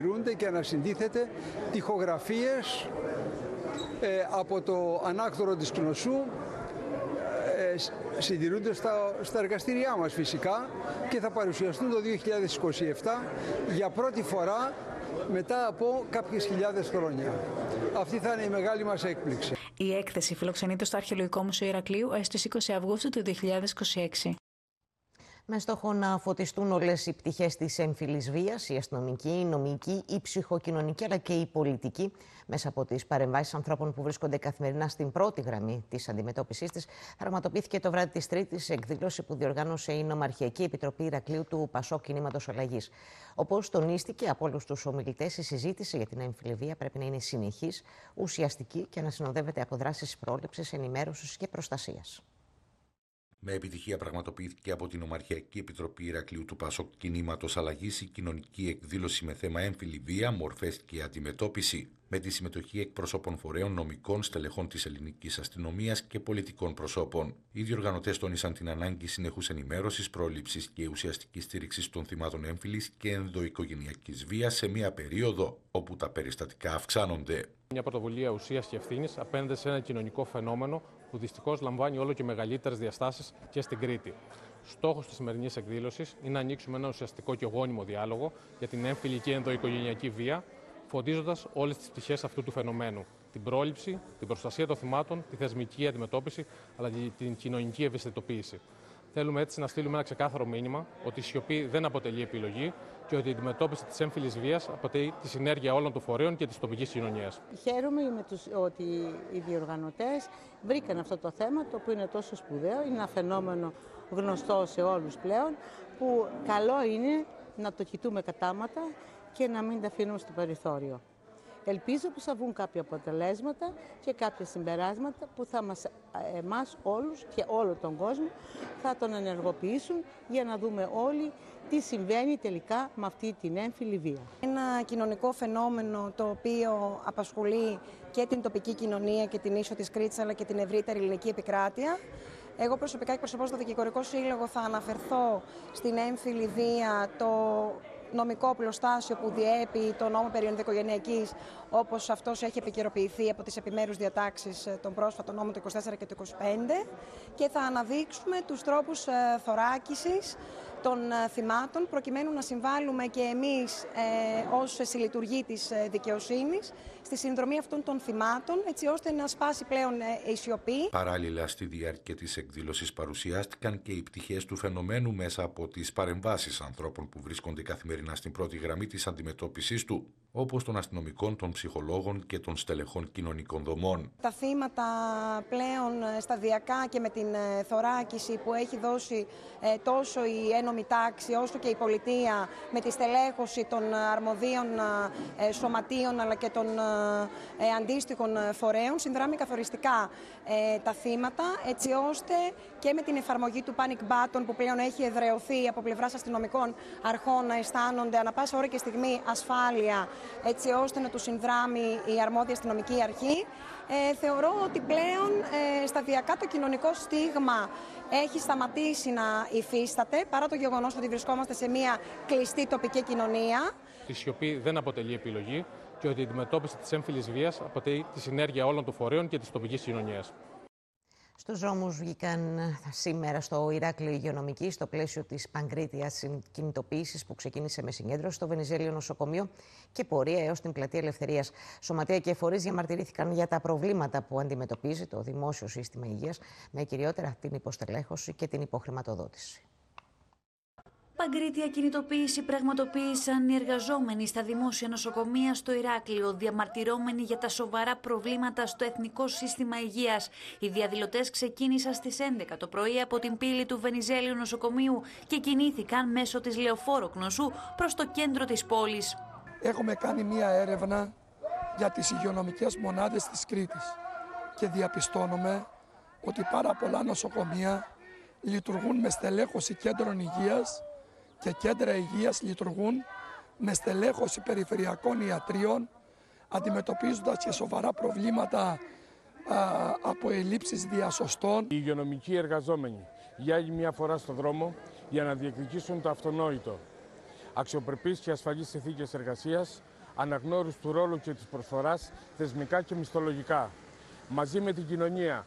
Και ανασυντίθεται τοιχογραφίες από το ανάκτορο της Κνωσού, συντηρούνται στα εργαστήριά μας φυσικά και θα παρουσιαστούν το 2027 για πρώτη φορά μετά από κάποιες χιλιάδες χρόνια. Αυτή θα είναι η μεγάλη μας έκπληξη. Η έκθεση φιλοξενείται στο Αρχαιολογικό Μουσείο Ηρακλείου έως τις 20 Αυγούστου του 2026. Με στόχο να φωτιστούν όλες οι πτυχές της έμφυλης βίας, η αστυνομική, η νομική, η ψυχοκοινωνική αλλά και η πολιτική, μέσα από τις παρεμβάσεις ανθρώπων που βρίσκονται καθημερινά στην πρώτη γραμμή της αντιμετώπισης της, πραγματοποιήθηκε το βράδυ της Τρίτης εκδήλωση που διοργάνωσε η Νομαρχιακή Επιτροπή Ηρακλείου του ΠΑΣΟΚ Κινήματος Αλλαγής. Όπως τονίστηκε από όλους τους ομιλητές, η συζήτηση για την έμφυλη βία πρέπει να είναι συνεχής, ουσιαστική και να συνοδεύεται από δράσεις πρόληψης, ενημέρωσης και προστασίας. Με επιτυχία πραγματοποιήθηκε από την Νομαρχιακή Επιτροπή Ηρακλείου του ΠΑΣΟΚ Κινήματος Αλλαγής η κοινωνική εκδήλωση με θέμα έμφυλη βία, μορφές και αντιμετώπιση, με τη συμμετοχή εκπροσώπων φορέων, νομικών, στελεχών της ελληνικής αστυνομίας και πολιτικών προσώπων. Οι διοργανωτές τόνισαν την ανάγκη συνεχούς ενημέρωσης, πρόληψης και ουσιαστικής στήριξης των θυμάτων έμφυλης και ενδοοικογενειακής βίας σε μια περίοδο όπου τα περιστατικά αυξάνονται. Μια πρωτοβουλία ουσίας και ευθύνης απέναντι σε ένα κοινωνικό φαινόμενο που δυστυχώς λαμβάνει όλο και μεγαλύτερες διαστάσεις και στην Κρήτη. Στόχος της σημερινής εκδήλωσης είναι να ανοίξουμε ένα ουσιαστικό και γόνιμο διάλογο για την έμφυλη και ενδοοικογενειακή βία, φωτίζοντας όλες τις πτυχές αυτού του φαινομένου. Την πρόληψη, την προστασία των θυμάτων, τη θεσμική αντιμετώπιση, αλλά και την κοινωνική ευαισθητοποίηση. Θέλουμε έτσι να στείλουμε ένα ξεκάθαρο μήνυμα ότι η σιωπή δεν αποτελεί επιλογή και ότι η αντιμετώπιση της έμφυλης βίας αποτελεί τη συνέργεια όλων των φορέων και της τοπικής κοινωνίας. Χαίρομαι ότι οι διοργανωτές βρήκαν αυτό το θέμα, το οποίο είναι τόσο σπουδαίο, είναι ένα φαινόμενο γνωστό σε όλους πλέον, που καλό είναι να το κοιτούμε κατάματα και να μην τα αφήνουμε στο περιθώριο. Ελπίζω πως θα βγουν κάποια αποτελέσματα και κάποια συμπεράσματα που θα εμάς όλους και όλο τον κόσμο θα τον ενεργοποιήσουν για να δούμε όλοι τι συμβαίνει τελικά με αυτή την έμφυλη βία. Ένα κοινωνικό φαινόμενο το οποίο απασχολεί και την τοπική κοινωνία και την ίσο της Κρήτης αλλά και την ευρύτερη ελληνική επικράτεια. Εγώ προσωπικά εκπροσωπώ στο Δικηγορικό Σύλλογο θα αναφερθώ στην έμφυλη βία, το νομικό πλωστάσιο που διέπει το νόμο περί ενδοοικογενειακής, όπως αυτός έχει επικαιροποιηθεί από τις επιμέρους διατάξεις των πρόσφατων νόμων του 24 και του 25, και θα αναδείξουμε τους τρόπους θωράκισης των θυμάτων, προκειμένου να συμβάλλουμε και εμείς ως συλλειτουργοί της δικαιοσύνης στη συνδρομή αυτών των θυμάτων, έτσι ώστε να σπάσει πλέον η σιωπή. Παράλληλα, στη διάρκεια της εκδήλωσης παρουσιάστηκαν και οι πτυχές του φαινομένου μέσα από τις παρεμβάσεις ανθρώπων που βρίσκονται καθημερινά στην πρώτη γραμμή της αντιμετώπισης του, όπως των αστυνομικών, των ψυχολόγων και των στελεχών κοινωνικών δομών. Τα θύματα πλέον σταδιακά και με την θωράκιση που έχει δώσει τόσο η ένομη τάξη όσο και η πολιτεία, με τη στελέχωση των αρμοδίων σωματείων αλλά και των αντίστοιχων φορέων, συνδράμει καθοριστικά τα θύματα, έτσι ώστε και με την εφαρμογή του panic button που πλέον έχει εδραιωθεί από πλευράς αστυνομικών αρχών να αισθάνονται ανα πάσα ώρα και στιγμή ασφάλεια, έτσι ώστε να τους συνδράμει η αρμόδια αστυνομική αρχή. Θεωρώ ότι πλέον σταδιακά το κοινωνικό στίγμα έχει σταματήσει να υφίσταται, παρά το γεγονός ότι βρισκόμαστε σε μια κλειστή τοπική κοινωνία. Η σιωπή δεν αποτελεί επιλογή και ότι η αντιμετώπιση της έμφυλης βίας αποτελεί τη συνέργεια όλων των φορέων και της τοπικής κοινωνίας. Στους δρόμους βγήκαν σήμερα στο Ηράκλειο υγειονομικοί στο πλαίσιο της Παγκρίτιας κινητοποίησης που ξεκίνησε με συγκέντρωση στο Βενιζέλιο νοσοκομείο και πορεία έως την Πλατεία Ελευθερίας. Σωματεία και φορείς διαμαρτυρήθηκαν για τα προβλήματα που αντιμετωπίζει το δημόσιο σύστημα υγείας, με κυριότερα την υποστελέχωση και την υποχρηματοδότηση. Παγκρίτια κινητοποίηση πραγματοποίησαν οι εργαζόμενοι στα δημόσια νοσοκομεία στο Ηράκλειο, διαμαρτυρώμενοι για τα σοβαρά προβλήματα στο Εθνικό Σύστημα Υγείας. Οι διαδηλωτές ξεκίνησαν στις 11 το πρωί από την πύλη του Βενιζέλιου νοσοκομείου και κινήθηκαν μέσω της Λεωφόρο Κνωσού προς το κέντρο της πόλης. Έχουμε κάνει μία έρευνα για τις υγειονομικές μονάδες της Κρήτης και διαπιστώνουμε ότι πάρα πολλά νοσοκομεία λειτουργούν με στελέχωση κέντρων υγείας και κέντρα υγείας λειτουργούν με στελέχωση περιφερειακών ιατρίων, αντιμετωπίζοντας και σοβαρά προβλήματα από ελλείψεις διασωστών. Οι υγειονομικοί εργαζόμενοι για άλλη μια φορά στον δρόμο για να διεκδικήσουν το αυτονόητο. Αξιοπρεπείς και ασφαλείς συνθήκες εργασίας, αναγνώριση του ρόλου και της προσφοράς θεσμικά και μισθολογικά. Μαζί με την κοινωνία